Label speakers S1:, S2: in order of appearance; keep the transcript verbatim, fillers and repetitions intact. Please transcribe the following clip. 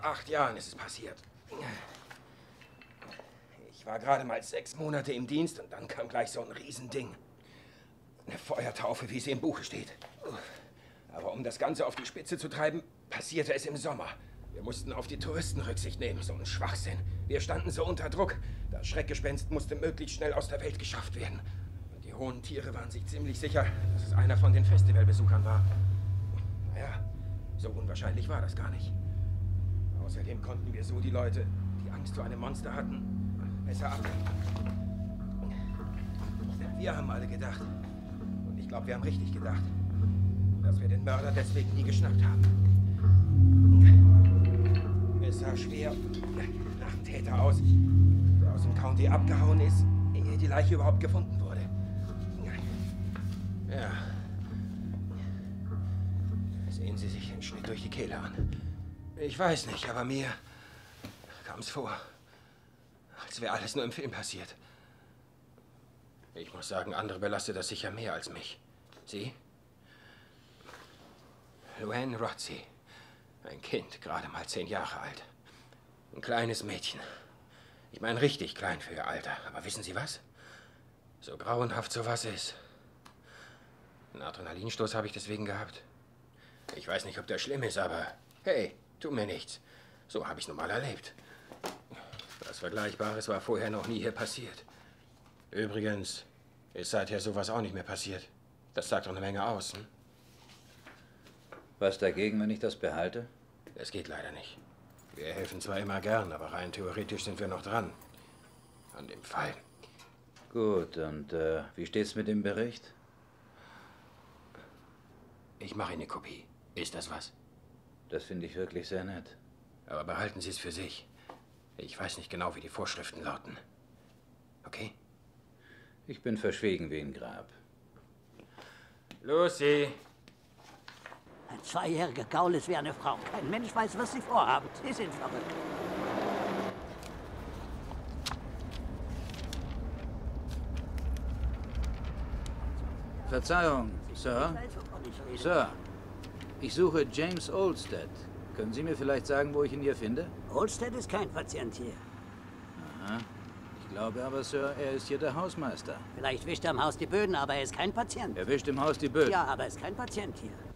S1: Vor acht Jahren ist es passiert. Ich war gerade mal sechs Monate im Dienst und dann kam gleich so ein Riesending. Eine Feuertaufe, wie sie im Buche steht. Aber um das Ganze auf die Spitze zu treiben, passierte es im Sommer. Wir mussten auf die Touristen Rücksicht nehmen, so ein Schwachsinn. Wir standen so unter Druck. Das Schreckgespenst musste möglichst schnell aus der Welt geschafft werden. Und die hohen Tiere waren sich ziemlich sicher, dass es einer von den Festivalbesuchern war. Naja, so unwahrscheinlich war das gar nicht. Außerdem konnten wir so die Leute, die Angst vor einem Monster hatten, besser ablenken. Wir haben alle gedacht, und ich glaube, wir haben richtig gedacht, dass wir den Mörder deswegen nie geschnappt haben. Es sah schwer nach dem Täter aus, der aus dem County abgehauen ist, ehe die Leiche überhaupt gefunden wurde. Ja. Sehen Sie sich den Schnitt durch die Kehle an. Ich weiß nicht, aber mir kam es vor, als wäre alles nur im Film passiert. Ich muss sagen, andere belastet das sicher mehr als mich. Sie? Luann Rotsey. Ein Kind, gerade mal zehn Jahre alt. Ein kleines Mädchen. Ich meine, richtig klein für ihr Alter. Aber wissen Sie was? So grauenhaft sowas ist. Einen Adrenalinstoß habe ich deswegen gehabt. Ich weiß nicht, ob das schlimm ist, aber hey, tu mir nichts. So habe ich es nun mal erlebt. Was Vergleichbares war vorher noch nie hier passiert. Übrigens ist seither sowas auch nicht mehr passiert. Das sagt doch eine Menge aus, hm?
S2: Was dagegen, wenn ich das behalte?
S1: Das geht leider nicht. Wir helfen zwar immer gern, aber rein theoretisch sind wir noch dran. An dem Fall.
S2: Gut, und äh, wie steht's mit dem Bericht?
S1: Ich mache Ihnen eine Kopie. Ist das was?
S2: Das finde ich wirklich sehr nett.
S1: Aber behalten Sie es für sich. Ich weiß nicht genau, wie die Vorschriften lauten. Okay?
S2: Ich bin verschwiegen wie ein Grab.
S1: Lucy!
S3: Ein zweijähriger Gaul ist wie eine Frau. Kein Mensch weiß, was sie vorhaben. Sie sind verrückt.
S2: Verzeihung, Sir. Sir, ich suche James Olstead. Können Sie mir vielleicht sagen, wo ich ihn hier finde?
S3: Olstead ist kein Patient hier.
S2: Aha. Ich glaube aber, Sir, er ist hier der Hausmeister.
S3: Vielleicht wischt er im Haus die Böden, aber er ist kein Patient.
S2: Er wischt im Haus die Böden?
S3: Ja, aber er ist kein Patient hier.